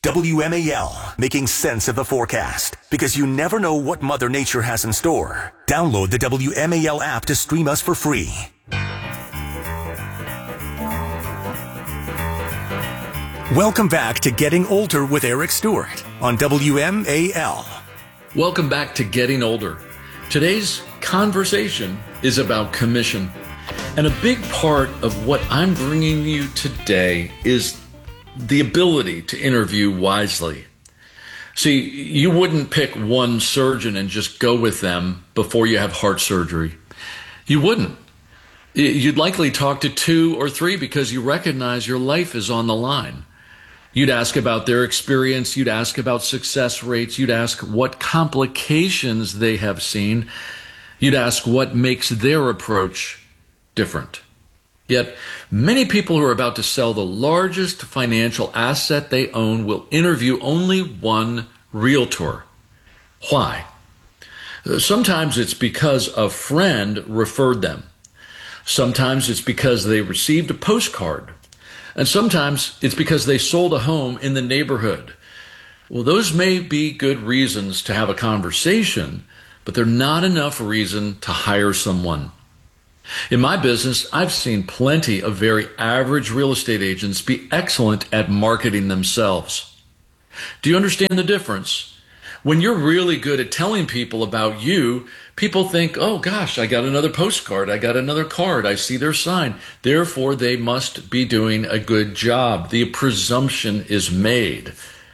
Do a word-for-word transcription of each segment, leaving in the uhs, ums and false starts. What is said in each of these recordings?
W M A L, making sense of the forecast. Because you never know what Mother Nature has in store. Download the W M A L app to stream us for free. Welcome back to Getting Older with Eric Stewart on W M A L. Welcome back to Getting Older. Today's conversation is about commission. And a big part of what I'm bringing you today is the ability to interview wisely. See, you wouldn't pick one surgeon and just go with them before you have heart surgery. You wouldn't. You'd likely talk to two or three because you recognize your life is on the line. You'd ask about their experience. You'd ask about success rates. You'd ask what complications they have seen. You'd ask what makes their approach different. Yet, many people who are about to sell the largest financial asset they own will interview only one realtor. Why? Sometimes it's because a friend referred them. Sometimes it's because they received a postcard. And sometimes it's because they sold a home in the neighborhood. Well, those may be good reasons to have a conversation, but they're not enough reason to hire someone. In my business, I've seen plenty of very average real estate agents be excellent at marketing themselves. Do you understand the difference? When you're really good at telling people about you, people think, oh gosh, I got another postcard, I got another card, I see their sign. Therefore, they must be doing a good job. The presumption is made.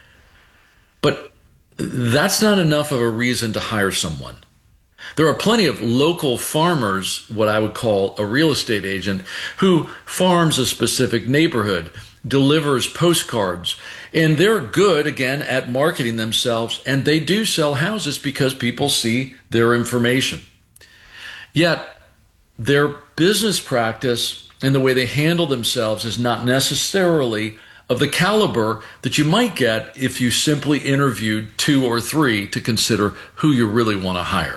But that's not enough of a reason to hire someone. There are plenty of local farmers, what I would call a real estate agent, who farms a specific neighborhood, delivers postcards, and they're good, again, at marketing themselves, and they do sell houses because people see their information. Yet, their business practice and the way they handle themselves is not necessarily of the caliber that you might get if you simply interviewed two or three to consider who you really want to hire.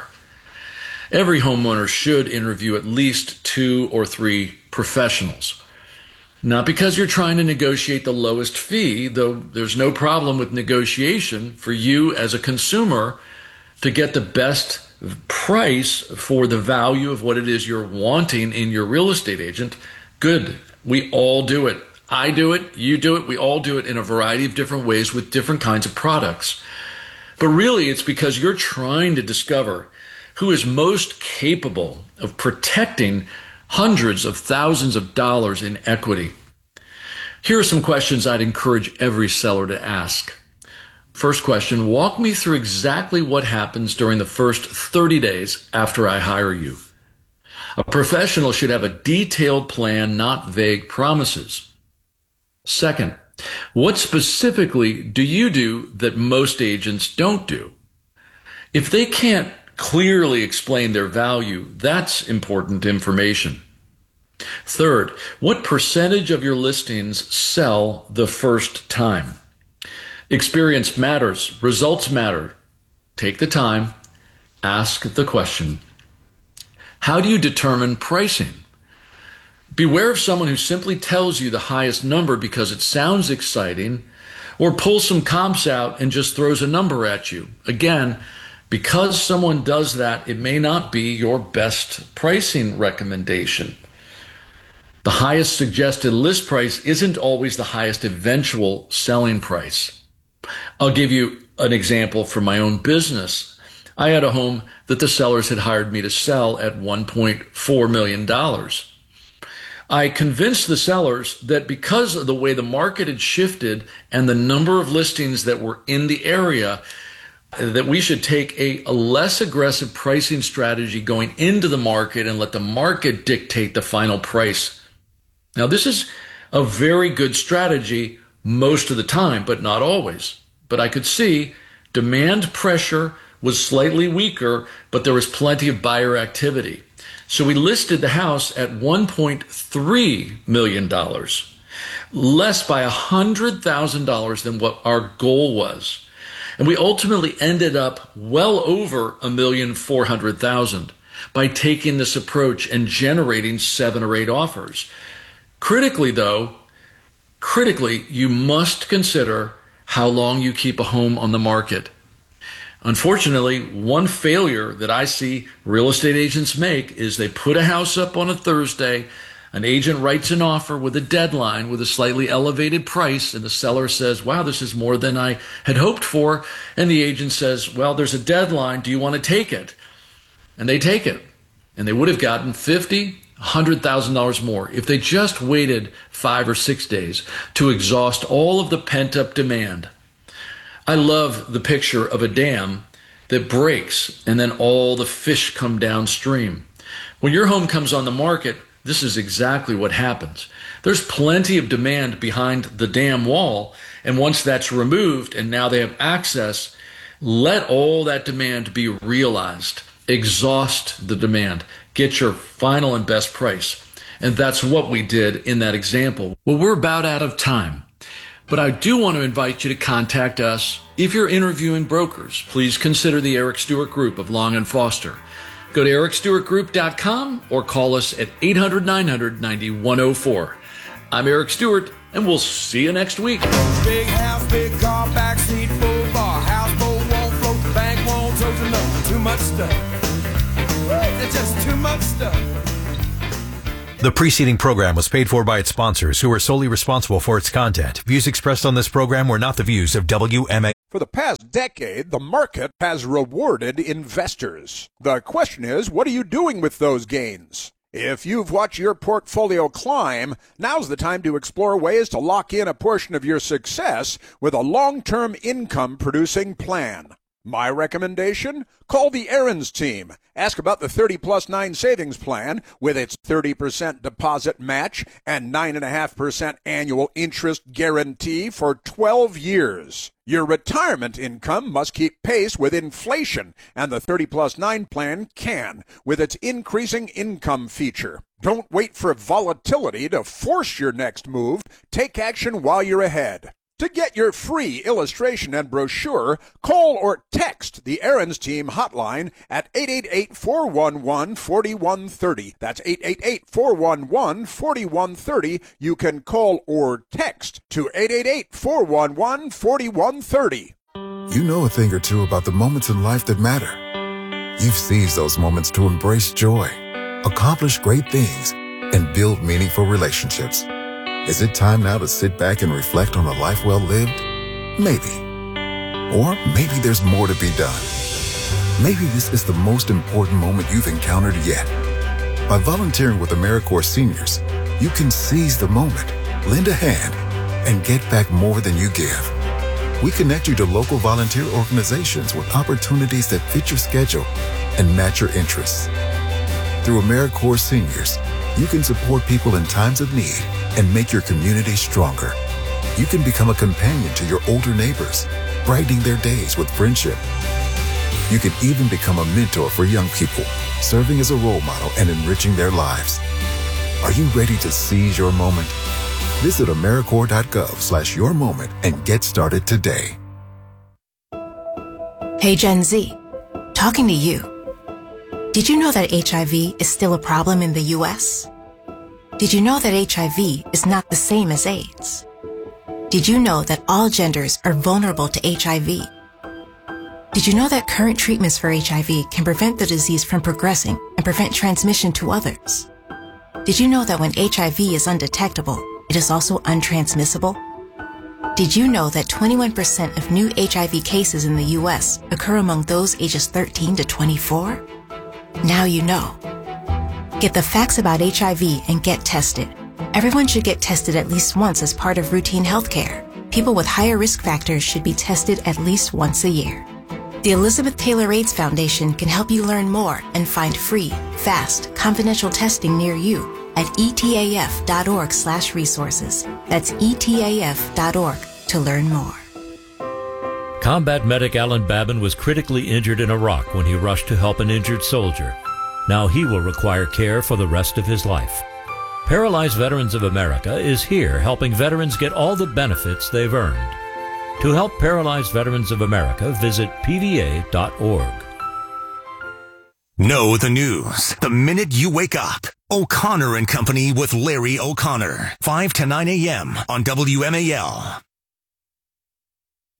Every homeowner should interview at least two or three professionals. Not because you're trying to negotiate the lowest fee, though there's no problem with negotiation for you as a consumer to get the best price for the value of what it is you're wanting in your real estate agent. Good. We all do it. I do it. You do it. We all do it in a variety of different ways with different kinds of products. But really, it's because you're trying to discover who is most capable of protecting hundreds of thousands of dollars in equity. Here are some questions I'd encourage every seller to ask. First question, walk me through exactly what happens during the first thirty days after I hire you. A professional should have a detailed plan, not vague promises. Second, what specifically do you do that most agents don't do? If they can't clearly explain their value, that's important information. Third, what percentage of your listings sell the first time? Experience matters. Results matter. Take the time. Ask the question. How do you determine pricing? Beware of someone who simply tells you the highest number because it sounds exciting, or pulls some comps out and just throws a number at you. Again, because someone does that, it may not be your best pricing recommendation. The highest suggested list price isn't always the highest eventual selling price. I'll give you an example from my own business. I had a home that the sellers had hired me to sell at one point four million dollars. I convinced the sellers that because of the way the market had shifted and the number of listings that were in the area, that we should take a, a less aggressive pricing strategy going into the market and let the market dictate the final price. Now, this is a very good strategy most of the time, but not always. But I could see demand pressure was slightly weaker, but there was plenty of buyer activity. So we listed the house at one point three million dollars, less by one hundred thousand dollars than what our goal was. And we ultimately ended up well over a million four hundred thousand by taking this approach and generating seven or eight offers. Critically, though, critically, you must consider how long you keep a home on the market. Unfortunately, one failure that I see real estate agents make is they put a house up on a Thursday, an agent writes an offer with a deadline with a slightly elevated price, and the seller says, wow, this is more than I had hoped for. And the agent says, well, there's a deadline. Do you want to take it? And they take it. And they would have gotten fifty thousand dollars, one hundred thousand dollars more if they just waited five or six days to exhaust all of the pent-up demand. I love the picture of a dam that breaks and then all the fish come downstream. When your home comes on the market, this is exactly what happens. There's plenty of demand behind the dam wall, and once that's removed and now they have access, let all that demand be realized. Exhaust the demand. Get your final and best price. And that's what we did in that example. Well, we're about out of time. But I do want to invite you to contact us. If you're interviewing brokers, please consider the Eric Stewart Group of Long and Foster. Go to eric stewart group dot com or call us at eight hundred, nine hundred, ninety-one oh four. I'm Eric Stewart, and we'll see you next week. Big house, big car, backseat full bar, houseboat won't float, the bank won't tote to no, too much stuff. It's just too much stuff. The preceding program was paid for by its sponsors, who are solely responsible for its content. Views expressed on this program were not the views of W M A. For the past decade, the market has rewarded investors. The question is, what are you doing with those gains? If you've watched your portfolio climb, now's the time to explore ways to lock in a portion of your success with a long-term income-producing plan. My recommendation? Call the Aaron's team. Ask about the thirty plus nine savings plan with its thirty percent deposit match and nine point five percent annual interest guarantee for twelve years. Your retirement income must keep pace with inflation, and the thirty plus nine plan can with its increasing income feature. Don't wait for volatility to force your next move. Take action while you're ahead. To get your free illustration and brochure, call or text the Aaron's Team hotline at eight eight eight, four one one, four one three zero. That's eight eight eight, four one one, four one three zero. You can call or text to eight eight eight, four one one, four one three zero. You know a thing or two about the moments in life that matter. You've seized those moments to embrace joy, accomplish great things, and build meaningful relationships. Is it time now to sit back and reflect on a life well lived? Maybe. Or maybe there's more to be done. Maybe this is the most important moment you've encountered yet. By volunteering with AmeriCorps Seniors, you can seize the moment, lend a hand, and get back more than you give. We connect you to local volunteer organizations with opportunities that fit your schedule and match your interests. Through AmeriCorps Seniors, you can support people in times of need and make your community stronger. You can become a companion to your older neighbors, brightening their days with friendship. You can even become a mentor for young people, serving as a role model and enriching their lives. Are you ready to seize your moment? Visit AmeriCorps.gov slash your moment and get started today. Hey Gen Z, talking to you. Did you know that H I V is still a problem in the U S? Did you know that H I V is not the same as AIDS? Did you know that all genders are vulnerable to H I V? Did you know that current treatments for H I V can prevent the disease from progressing and prevent transmission to others? Did you know that when H I V is undetectable, it is also untransmissible? Did you know that twenty-one percent of new H I V cases in the U S occur among those ages thirteen to twenty-four? Now you know. Get the facts about H I V and get tested. Everyone should get tested at least once as part of routine health care. People with higher risk factors should be tested at least once a year. The Elizabeth Taylor AIDS Foundation can help you learn more and find free, fast, confidential testing near you at etaf.org slash resources. That's etaf.org to learn more. Combat medic Alan Babin was critically injured in Iraq when he rushed to help an injured soldier. Now he will require care for the rest of his life. Paralyzed Veterans of America is here helping veterans get all the benefits they've earned. To help Paralyzed Veterans of America, visit P V A dot org. Know the news the minute you wake up. O'Connor and Company with Larry O'Connor, five to nine a.m. on W M A L.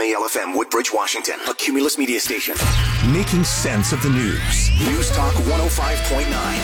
A L F M, Woodbridge, Washington, a Cumulus media station. Making sense of the news. News Talk one oh five point nine.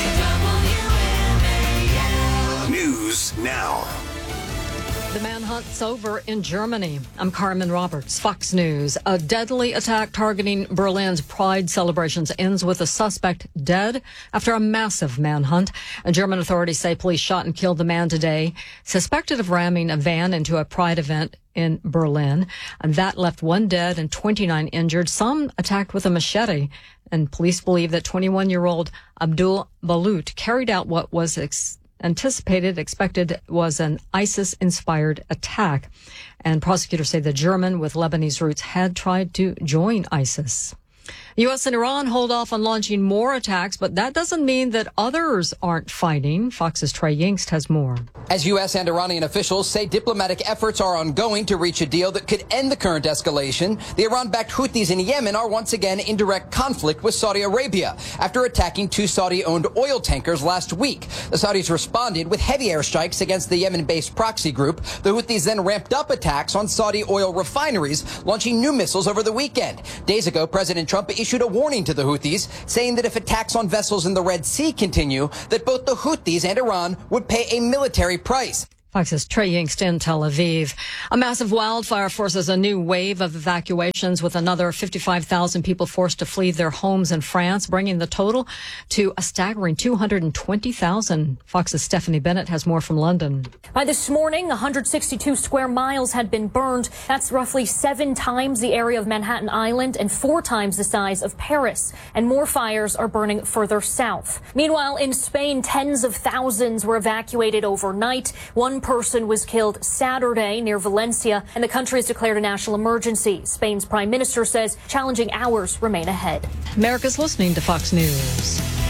News now. The manhunt's over in Germany. I'm Carmen Roberts, Fox News. A deadly attack targeting Berlin's Pride celebrations ends with a suspect dead after a massive manhunt. And German authorities say police shot and killed the man today, suspected of ramming a van into a Pride event in Berlin. And that left one dead and twenty-nine injured, some attacked with a machete. And police believe that twenty-one-year-old Abdul Balut carried out what was ex- anticipated, expected was an ISIS-inspired attack. And prosecutors say the German with Lebanese roots had tried to join ISIS. U S and Iran hold off on launching more attacks, but that doesn't mean that others aren't fighting. Fox's Trey Yingst has more. As U S and Iranian officials say diplomatic efforts are ongoing to reach a deal that could end the current escalation, the Iran-backed Houthis in Yemen are once again in direct conflict with Saudi Arabia after attacking two Saudi-owned oil tankers last week. The Saudis responded with heavy airstrikes against the Yemen-based proxy group. The Houthis then ramped up attacks on Saudi oil refineries, launching new missiles over the weekend. Days ago, President Trump issued a warning to the Houthis, saying that if attacks on vessels in the Red Sea continue, that both the Houthis and Iran would pay a military price. Fox's Trey Yingst in Tel Aviv. A massive wildfire forces a new wave of evacuations, with another fifty-five thousand people forced to flee their homes in France, bringing the total to a staggering two hundred twenty thousand. Fox's Stephanie Bennett has more from London. By this morning, one hundred sixty-two square miles had been burned. That's roughly seven times the area of Manhattan Island and four times the size of Paris. And more fires are burning further south. Meanwhile, in Spain, tens of thousands were evacuated overnight. One person was killed Saturday near Valencia, and the country has declared a national emergency. Spain's prime minister says challenging hours remain ahead. America's listening to Fox News.